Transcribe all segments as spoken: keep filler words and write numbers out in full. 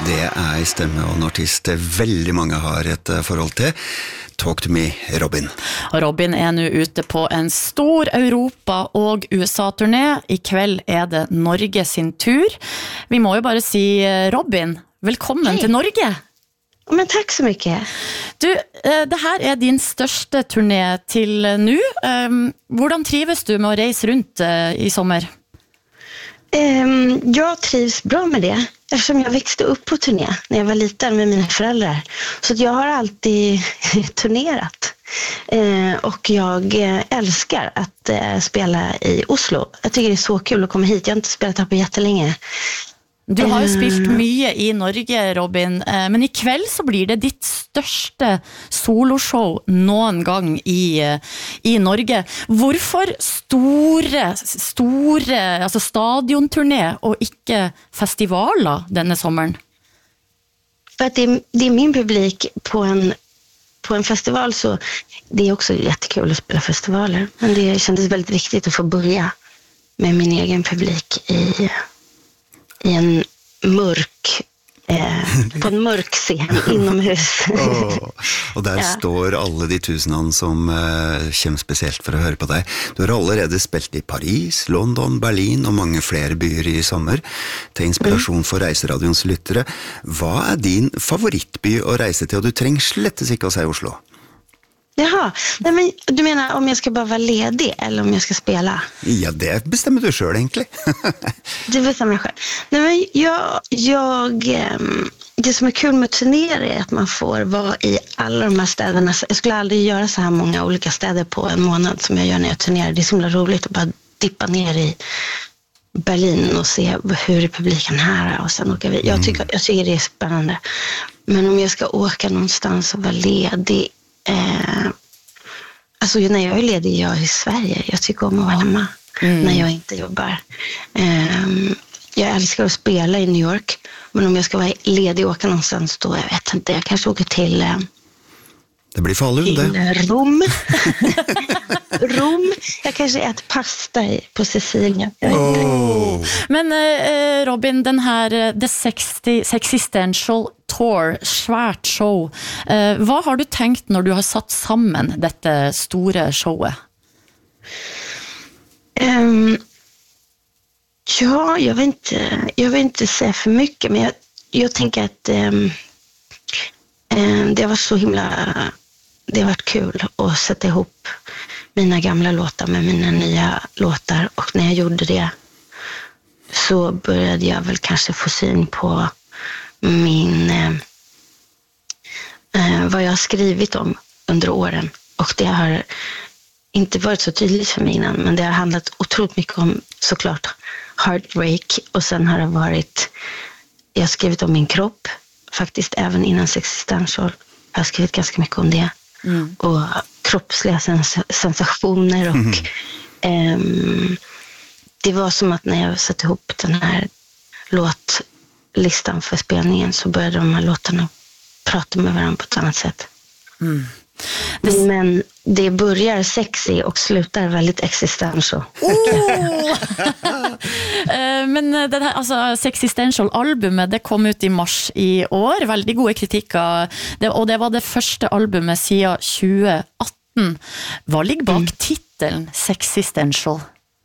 Det er en stemme og en artist veldig mange har et forhold til. Talk to me, Robin. Og Robin er nå ute på en stor Europa- og U S A-turné. I kveld er det Norge sin tur. Vi må jo bare si, Robin, velkommen Hej. til Norge. Men tack så mycket. Du, det här är din största turné till nu. Hvordan trives du med att resa runt i sommar? Um, jag trivs bra med det. Eftersom jag växte upp på turné när jag var liten med mina föräldrar. Så jag har alltid turnerat. Uh, och jag älskar att uh, spela i Oslo. Jag tycker det är så kul att komma hit. Jag har inte spelat här på jättelänge. Du har jo spilt mye i Norge, Robin, men i kveld så blir det ditt største soloshow noen gang i, i Norge. Hvorfor store, store altså stadionturné og ikke festivaler denne sommeren? För att det är, det är min publik på en, på en festival, så det är också jättekul att spela festivaler. Men det kändes väldigt viktigt att få börja med min egen publik i... i en mörk eh, på en mörk scen inomhus. oh, og der ja. står alle de tusenene som eh, kommer spesielt for å høre på deg. Du har allerede spilt i Paris, London, Berlin og mange flere byer i sommer til inspirasjon for Reiseradions lyttere. Hva er din favorittby å reise til, og du trenger slettes ikke å si Oslo? Jaha, nej men du menar om jag ska bara vara ledig eller om jag ska spela? Ja, det bestämmer du själv egentligen. Det bestämmer jag själv. Nej men jag, jag, det som är kul med turnéer är att man får vara i alla de här städerna. Jag skulle aldrig göra så här många olika städer på en månad som jag gör när jag turnerar. Det är så himla roligt att bara dippa ner i Berlin och se hur är publiken här och sen åka vi. Jag tycker, jag tycker det är spännande. Men om jag ska åka någonstans och vara ledig, Eh, alltså när jag är ledig jag är i Sverige. Jag tycker om att vara hemma mm. när jag inte jobbar. eh, Jag älskar att spela i New York. Men om jag ska vara ledig och åka någonstans då, jag vet inte, jag kanske åker till eh, det blir Falun det. Rom. Rom. Jag kanske äter pasta i, på Sicilien. Oh. Men eh, Robin, den här The sexty, Sexistential Tour, svært show. Eh, vad har du tänkt när du har satt sammen dette store showet? Um, ja, jag vill inte, jag vill inte säga för mycket, men jag, jag tänker att um, um, det har varit så himla, det har varit kul att sätta ihop mina gamla låtar med mina nya låtar, och när jag gjorde det så började jag väl kanske få syn på min eh, eh, vad jag har skrivit om under åren, och det har inte varit så tydligt för mig innan, men det har handlat otroligt mycket om såklart heartbreak, och sen har det varit, jag har skrivit om min kropp faktiskt även innan Sexistential. Jag har skrivit ganska mycket om det mm. och kroppsliga sens- sensationer och mm. ehm, det var som att när jag satte ihop den här låtlistan för spelningen så började de här låtarna prata med varandra på ett annat sätt. Mm. Det... Men det börjar sexy och slutar väldigt existential. Oh! Men det här, alltså Sexistential-albumet, det kom ut i mars i år. Väldigt goda kritiker. Det, och det var det första albumet siden tjugo arton. Vad ligger bak mm. titeln Sexistential?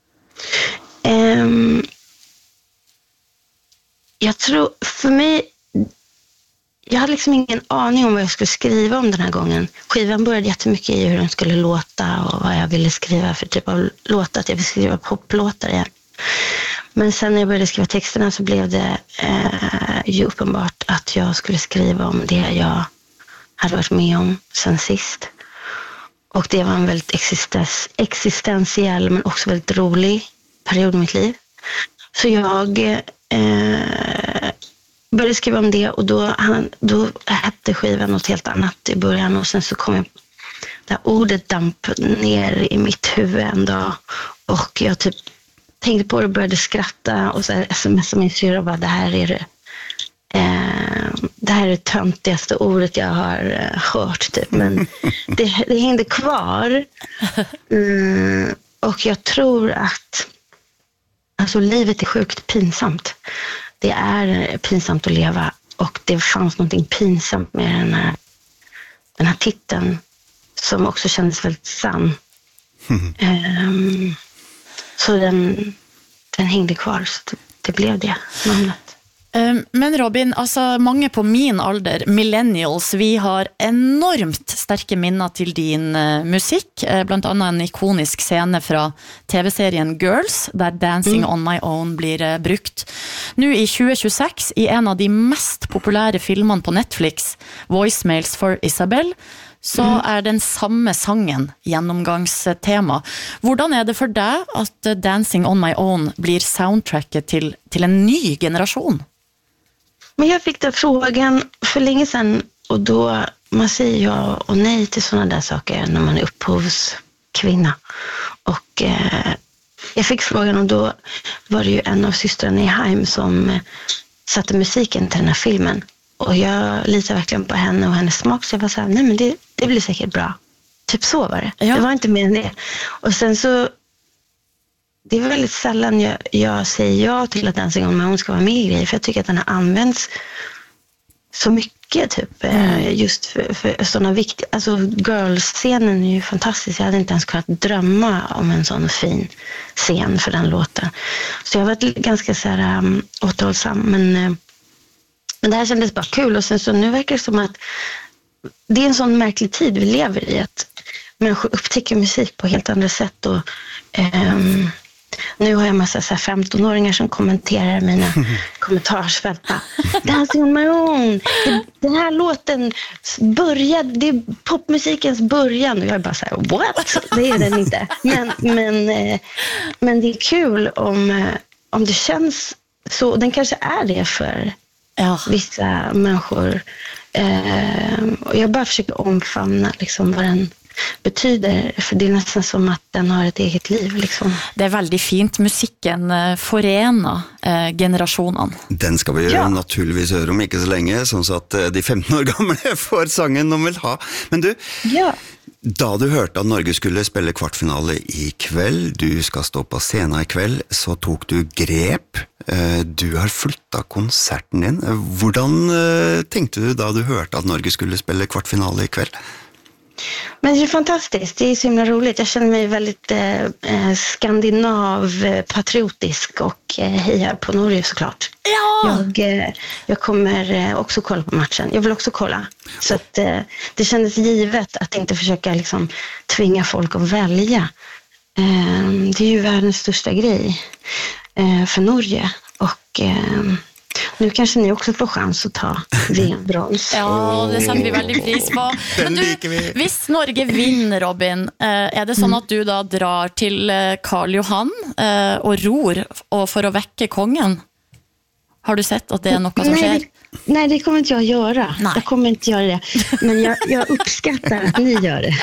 Um, jag tror, för mig, jag hade liksom ingen aning om vad jag skulle skriva om den här gången. Skivan började jättemycket i hur den skulle låta och vad jag ville skriva för typ av låtar. Att jag ville skriva poplåtar igen. Men sen när jag började skriva texterna så blev det eh, ju uppenbart att jag skulle skriva om det jag hade varit med om sen sist. Och det var en väldigt existens, existentiell men också väldigt rolig period i mitt liv. Så jag eh, började skriva om det, och då, han, då hette skivan något helt annat i början, och sen så kom jag, det här ordet damp ner i mitt huvud en dag, och jag typ tänkte på det och började skratta, och så smsade min syrra och bara, det här är det eh, det här är det töntigaste ordet jag har eh, hört typ, men det, det hängde kvar. Mm, och jag tror att alltså livet är sjukt pinsamt. Det är pinsamt att leva och det fanns någonting pinsamt med den här, den här titeln som också kändes väldigt sann. Mm. Um, så den, den hängde kvar, så det, det blev det namnet. Men Robin, altså mange på min alder, millennials, vi har enormt sterke minner til din uh, musikk, uh, blant annet en ikonisk scene fra tv-serien Girls, der Dancing mm. on My Own blir uh, brukt. Nu i tjue tjueseks, i en av de mest populære filmene på Netflix, Voicemails for Isabel, så mm. er den samme sangen gjennomgangstema. Hvordan er det for deg at Dancing on My Own blir soundtracket till, till en ny generation? Men jag fick den frågan för länge sedan, och då man säger ja och nej till sådana där saker när man är upphovskvinna. Och eh, jag fick frågan, och då var det ju en av systrarna i Heim som eh, satte musiken till den här filmen. Och jag litar verkligen på henne och hennes smak, så jag var så här, nej men det, det blir säkert bra. Typ så var det. Ja. Det var inte mer än det. Och sen så, det är väldigt sällan jag, jag säger ja till att Dancing on My Own ska vara med i grejer, för jag tycker att den har använts så mycket typ, mm. just för, för sådana viktiga, alltså Girls-scenen är ju fantastisk. Jag hade inte ens kunnat drömma om en sån fin scen för den låten. Så jag har varit ganska så här um, återhållsam, men uh, men det här kändes bara kul. Och sen så nu verkar det som att det är en sån märklig tid vi lever i, att människor upptäcker musik på helt andra sätt. Och um, nu har jag en massa så här femton-åringar som kommenterar mina kommentarsfält. Dancing on My Own, den här låten började, det är popmusikens början. Och jag är bara så här, what? Det är den inte. Men, men, men det är kul om, om det känns så. Den kanske är det för ja. vissa människor. Och jag bara försöker omfamna liksom vad den betyder, för det är nästan som att den har ett eget liv liksom. Det är väldigt fint, musikken forener eh, generationen. Den ska vi ju ja. naturligvis høre om ikke så länge, sånn så att de femton år gamle får sangen de vill ha. Men du, ja. da du hørte at Norge skulle spille kvartfinale i kveld, du skal stå på scenen i kveld, så tok du grep. Du har flyttat konserten din. Hvordan tenkte du da du hørte at Norge skulle spille kvartfinale i kveld? Men det är fantastiskt, det är så himla roligt. Jag känner mig väldigt eh, skandinav, patriotisk och eh, hejar på Norge såklart. Ja! Jag, eh, jag kommer eh, också kolla på matchen. Jag vill också kolla. Så att, eh, det kändes givet att inte försöka liksom, tvinga folk att välja. Eh, det är ju världens största grej eh, för Norge. Och eh, nu kanske ni också får chans att ta V M-brons. Ja, det sätter vi väldigt pris på. Men du, hvis Norge vinner, Robin, är det sånn att du då drar till Karl Johan och ror och för att väcka kongen? Har du sett att det är något som sker? Nej, det, nej, det kommer inte jag göra. Nej. Jag kommer inte göra det. Men jag, jag uppskattar att ni gör det.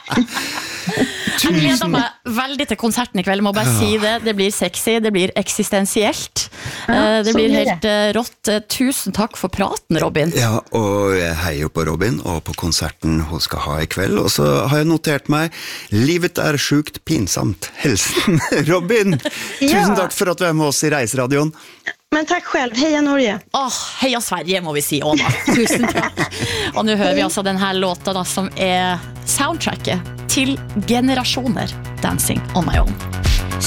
Jag gleder mig väldigt till konserten ikväll, må bara si det. Det blir sexy, det blir existentiellt. Ja, det blir helt det. rått. Tusen tack för praten, Robin. Ja, och jag hejer på Robin och på konserten hon ska ha ikväll. Och så har jag noterat mig, livet är sjukt pinsamt. Hälsen, Robin. Ja. Tusen tack för att du är med oss i Reiseradion. Men tack själv, heja Norge. Åh, heja Sverige må vi si också. Tusen tack. Och nu hör vi alltså den här låten då, som är soundtracket till generationer, Dancing on My Own.